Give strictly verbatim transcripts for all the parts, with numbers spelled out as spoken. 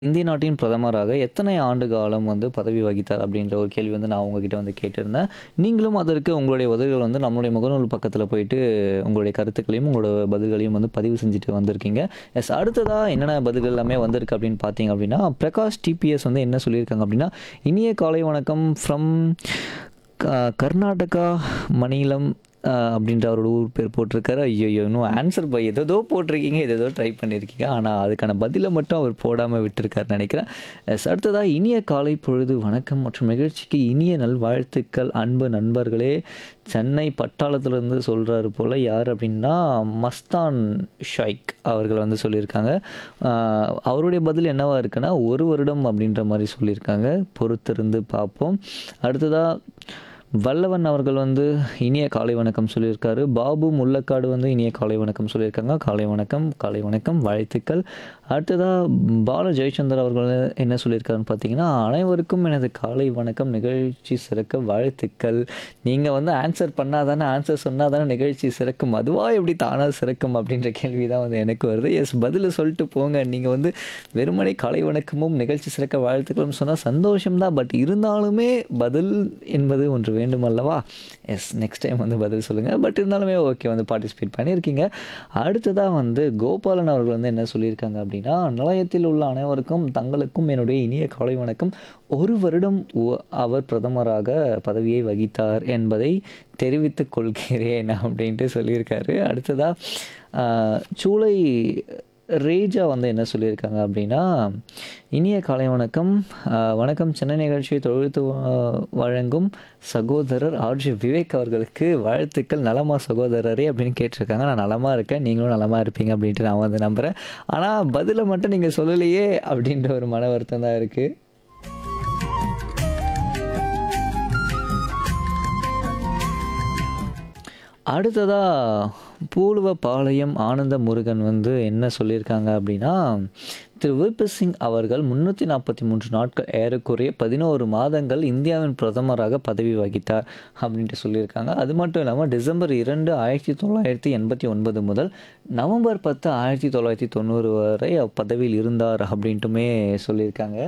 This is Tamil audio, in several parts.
இந்திய நாட்டின் பிரதமராக எத்தனை ஆண்டு காலம் வந்து பதவி வகித்தார் அப்படின்ற ஒரு கேள்வி வந்து நான் உங்ககிட்ட வந்து கேட்டிருந்தேன். நீங்களும் அதற்கு உங்களுடைய பதில்கள் வந்து நம்மளுடைய முகநூல் பக்கத்துல போயிட்டு உங்களுடைய கருத்துக்களையும், உங்களோட பதில்களையும் வந்து பதிவு செஞ்சுட்டு வந்திருக்கீங்க. எஸ் அடுத்ததா என்னென்ன பதில்கள் எல்லாமே வந்திருக்கு அப்படின்னு பார்த்தீங்க அப்படின்னா, பிரகாஷ் டிபிஎஸ் வந்து என்ன சொல்லியிருக்காங்க அப்படின்னா, இனிய காலை வணக்கம் ஃப்ரம் க கர்நாடகா மாநிலம் அ அப்படின்ற அவரோட ஊர் பேர் போட்டிருக்காரு. ஐய்யய்யோ! இன்னும் ஆன்சர் ப ஏதேதோ போட்டிருக்கீங்க, ஏதேதோ ட்ரை பண்ணியிருக்கீங்க. ஆனா, அதுக்கான பதில மட்டும் அவர் போடாம விட்டுருக்காருன்னு நெனைக்கிறேன். எஸ் அடுத்ததா இனிய காலை பொழுது வணக்கம் மற்றும் நிகழ்ச்சிக்கு இனிய நல்வாழ்த்துக்கள் அன்பு நண்பர்களே. சென்னை பட்டாளத்திலிருந்து சொல்றாரு போல. யார் அப்படின்னா, மஸ்தான் ஷைக் அவர்கள் வந்து சொல்லியிருக்காங்க. அ அவருடைய பதில் என்னவா இருக்குன்னா, ஒரு வருடம் அப்படின்ற மாரி சொல்லியிருக்காங்க. பொறுத்திருந்து பார்ப்போம். அடுத்ததா வல்லவன் அவர்கள் வந்து இனிய காலை வணக்கம் சொல்லியிருக்காரு. பாபு முல்லக்காடு வந்து இனிய காலை வணக்கம் சொல்லியிருக்காங்க. காலை வணக்கம், காலை வணக்கம், வாழ்த்துக்கள். அடுத்ததா பால ஜெயச்சந்தர் அவர்கள் என்ன சொல்லியிருக்காருன்னு பார்த்தீங்கன்னா, அனைவருக்கும் எனது காலை வணக்கம், நிகழ்ச்சி சிறக்க வாழ்த்துக்கள். நீங்க வந்து ஆன்சர் பண்ணா தானே, ஆன்சர் சொன்னா தானே நிகழ்ச்சி சிறக்கும். அதுவா எப்படி தானா சிறக்கும் அப்படின்ற கேள்வி தான் வந்து எனக்கு வருது. எஸ் பதில சொல்லிட்டு போங்க. நீங்க வந்து வெறுமனே காலை வணக்கமும், நிகழ்ச்சி சிறக்க வாழ்த்துக்களும் சொன்னா சந்தோஷம் தான். பட் இருந்தாலுமே பதில் என்பது ஒன்று வேண்டும் அல்லவா? எஸ் நெக்ஸ்ட் டைம் வந்து பதில் சொல்லுங்க. பட் இருந்தாலுமே ஓகே வந்து பார்ட்டிசிபேட் பண்ணியிருக்கீங்க. அடுத்ததா வந்து கோபாலன் அவர்கள் வந்து என்ன சொல்லியிருக்காங்க அப்படின்னா, நிலையத்தில் உள்ள அனைவருக்கும் தங்களுக்கும் என்னுடைய இனிய காலை வணக்கம். ஒரு வருடம் ஒ அவர் பிரதமராக பதவியை வகித்தார் என்பதை தெரிவித்துக் கொள்கிறேன் அப்படின்ட்டு சொல்லியிருக்காரு. அடுத்ததா அ சூளை ரேஜா வந்து என்ன சொல்லியிருக்காங்க அப்படின்னா, இனிய காலை வணக்கம். அ வணக்கம் சென்னை நிகழ்ச்சியை தொகுத்து வ வழங்கும் சகோதரர் ஆர்ஜே விவேக் அவர்களுக்கு வாழ்த்துக்கள். நலமா சகோதரரே அப்படின்னு கேட்டிருக்காங்க. நான் நலமா இருக்கேன். நீங்களும் நலமா இருப்பீங்க அப்படின்ட்டு நான் வந்து நம்புறேன். ஆனா பதில மட்டும் நீங்க சொல்லலையே அப்படின்ற ஒரு மன வருத்தம் தான் இருக்கு. அடுத்ததா பூலுவபாளையம் ஆனந்த முருகன் வந்து என்ன சொல்லியிருக்காங்க அப்படின்னா, திரு விபி சிங் அவர்கள் முன்னூற்று நாற்பத்தி மூன்று நாட்கள் ஏறக்குறைய பதினொன்று மாதங்கள் இந்தியாவின் பிரதமராக பதவி வகித்தார் அப்படின்ட்டு சொல்லியிருக்காங்க. அது மட்டும் இல்லாமல் டிசம்பர் இரண்டு ஆயிரத்தி தொள்ளாயிரத்தி எண்பத்தி ஒன்பது முதல் நவம்பர் பத்து ஆயிரத்தி தொள்ளாயிரத்தி தொண்ணூறு வரை பதவியில் இருந்தார் அப்படின்ட்டுமே சொல்லியிருக்காங்க.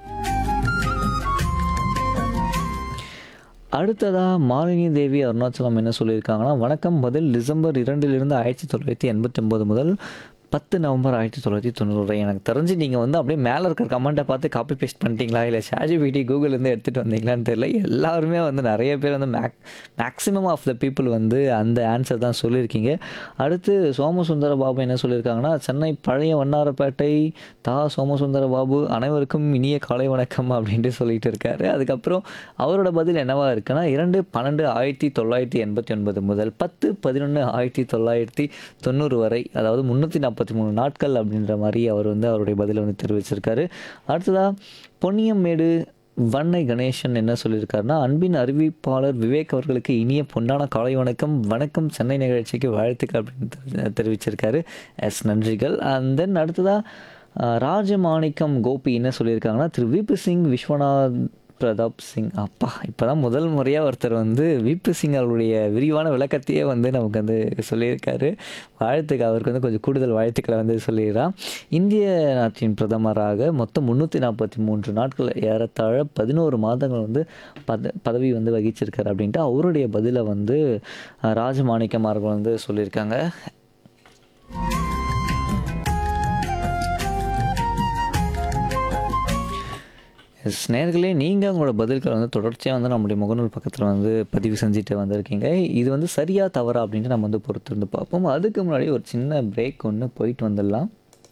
அடுத்ததா மாலினி தேவி அருணாச்சலம் என்ன சொல்லியிருக்காங்கன்னா, வணக்கம் பதில் டிசம்பர் இரண்டிலிருந்து ஆயிரத்தி தொள்ளாயிரத்தி எண்பத்தி ஒன்பது முதல் பத்து நவம்பர் ஆயிரத்தி தொள்ளாயிரத்தி தொண்ணூறு வரை. எனக்கு தெரிஞ்சு நீங்கள் வந்து அப்படியே மேலே இருக்கிற கமெண்ட்டை பார்த்து காப்பி பேஸ்ட் பண்ணிட்டீங்களா, இல்லை சாட்ஜிபிடி கூகுள்லேருந்து எடுத்துகிட்டு வந்தீங்களான்னு தெரியல. எல்லாருமே வந்து நிறைய பேர் வந்து make maximum of the people வந்து அந்த ஆன்சர் தான் சொல்லியிருக்கீங்க. அடுத்து சோமசுந்தர பாபு என்ன சொல்லியிருக்காங்கன்னா, சென்னை பழைய வண்ணாரப்பேட்டை தா சோமசுந்தர பாபு அனைவருக்கும் இனிய காலை வணக்கம் அப்படின்ட்டு சொல்லிட்டு இருக்காரு. அதுக்கப்புறம் அவரோட பதில் என்னவா இருக்குன்னா, இரண்டு பன்னெண்டு ஆயிரத்தி தொள்ளாயிரத்தி எண்பத்தி ஒன்பது முதல் பத்து பதினொன்று ஆயிரத்தி தொள்ளாயிரத்தி தொண்ணூறு வரை, அதாவது முந்நூற்றி நாற்பத்தி மூணு நாட்கள் அப்படின்ற மாதிரி அவர் வந்து அவருடைய பதிலை வந்து தெரிவிச்சிருக்காரு. அடுத்ததா பொன்னியம்மேடு வண்ணை கணேசன் என்ன சொல்லியிருக்காருன்னா, அன்பின் அறிவிப்பாளர் விவேக் அவர்களுக்கு இனிய பொன்னான காலை வணக்கம். வணக்கம் சென்னை நிகழ்ச்சிக்கு வாழ்த்துக்கள் அப்படின்னு தெரிவிச்சிருக்காரு. எஸ் நன்றிகள். அண்ட் தென் அடுத்ததா ராஜமாணிக்கம் கோபி என்ன சொல்லியிருக்காங்கன்னா, திரு விபி சிங் விஸ்வநாத் பிரதாப் சிங். அப்பா இப்போ தான் முதல் முறையாக ஒருத்தர் வந்து விபி சிங் அவருடைய விரிவான விளக்கத்தையே வந்து நமக்கு வந்து சொல்லியிருக்காரு. வாழ்த்துக்கள். அவருக்கு வந்து கொஞ்சம் கூடுதல் வாழ்த்துக்களை வந்து சொல்லிடுறான். இந்திய நாட்டின் பிரதமராக மொத்தம் முந்நூற்றி நாற்பத்தி மூன்று நாட்கள் ஏறத்தாழ பதினோரு மாதங்கள் வந்து பத பதவி வந்து வகிச்சிருக்காரு அப்படின்ட்டு அவருடைய பதிலை வந்து ராஜமாணிக்கம் அவர்கள் வந்து சொல்லியிருக்காங்க. எஸ் நேயர்களே, நீங்கள் உங்களோட பதில்களை வந்து தொடர்ச்சியாக வந்து நம்முடைய முகநூல் பக்கத்தில் வந்து பதிவு செஞ்சுட்டு வந்திருக்கீங்க. இது வந்து சரியா தவறா அப்படின்ட்டு நம்ம வந்து பொறுத்திருந்து பார்ப்போம். அதுக்கு முன்னாடி ஒரு சின்ன பிரேக் ஒன்று போயிட்டு வந்துடலாம்.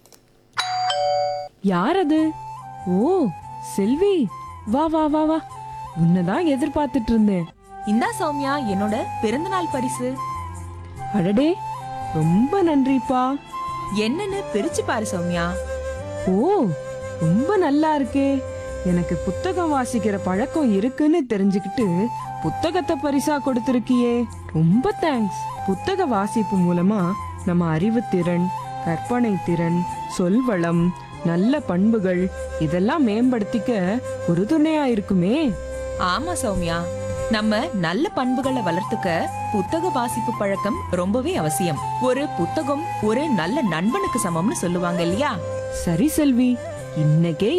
யார் அது? ஓ செல்வி, வா வா வா வா, உன்னதான் எதிர்பார்த்துட்டு இருந்தேன். இந்தா சௌமியா, என்னோட பிறந்தநாள் பரிசு. அடடே, ரொம்ப நன்றிப்பா. என்னன்னு பிரிச்சு பாரு சௌமியா. ஓ ரொம்ப நல்லா இருக்கே. எனக்கு புத்தகம் வாசிக்கிற பழக்கம் இருக்குன்னு தெரிஞ்சுக்கிட்டு புத்தகத்தை பரிசா கொடுத்திருக்கியே, ரொம்ப தேங்க்ஸ். புத்தக வாசிப்பு மூலமா நம்ம அறிவுத்திறன், கற்பனை திறன், சொல்வளம், நல்ல பண்புகள் இதெல்லாம் மேம்படுத்திக்க ஒரு துணையா இருக்குமே. ஆமா சௌமியா, நம்ம நல்ல பண்புகளை வளர்த்துக்க புத்தக வாசிப்பு பழக்கம் ரொம்பவே அவசியம். ஒரு புத்தகம் ஒரு நல்ல நண்பனுக்கு சமம்னு சொல்லுவாங்க இல்லையா? சரி செல்வி, இன்னைக்கே